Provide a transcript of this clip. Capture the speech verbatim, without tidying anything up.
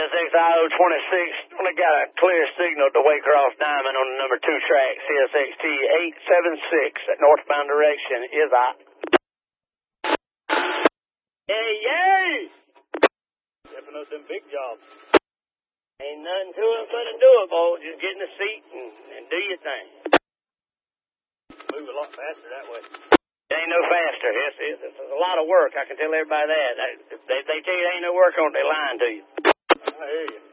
six I O twenty-six, only got a clear signal to Waycross Diamond on the number two track, C S X T eight seven six, at northbound direction, is I. Hey, yay! Stepping up them big jobs. Ain't nothing to it but to do it, boy. Just get in the seat and, and do your thing. Move a lot faster that way. It ain't no faster. It's, it's, it's a lot of work. I can tell everybody that. They, they, they tell you there ain't no work on it, they lying to you. I hear you.